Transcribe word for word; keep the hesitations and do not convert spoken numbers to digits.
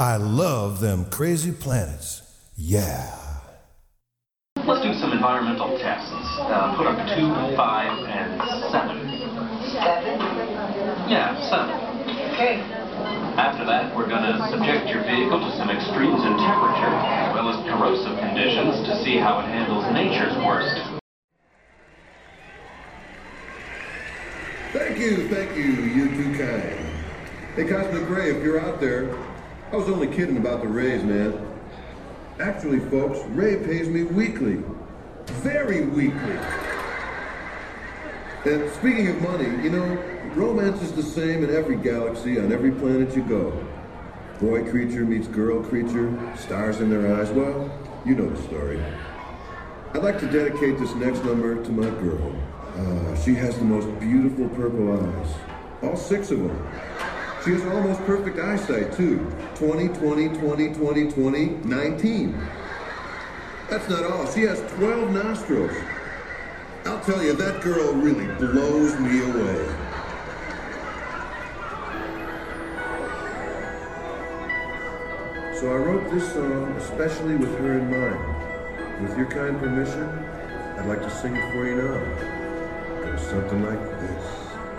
I love them crazy planets. Yeah. Let's do some environmental tests. Uh, put up two, five, and seven. Seven? Yeah, seven. Okay. After that, we're going to subject your vehicle to some extremes in temperature, as well as corrosive conditions, to see how it handles nature's worst. Thank you, thank you, you too kind. Hey, Cosmic Ray, if you're out there, I was only kidding about the raise, man. Actually, folks, Ray pays me weekly. Very weekly. And speaking of money, you know, romance is the same in every galaxy, on every planet you go. Boy creature meets girl creature, stars in their eyes. Well, you know the story. I'd like to dedicate this next number to my girl. Uh, she has the most beautiful purple eyes. All six of them. She has almost perfect eyesight, too. twenty, twenty, twenty, twenty, twenty, nineteen. That's not all. She has twelve nostrils. I'll tell you, that girl really blows me away. So I wrote this song especially with her in mind. With your kind permission, I'd like to sing it for you now. It goes something like this.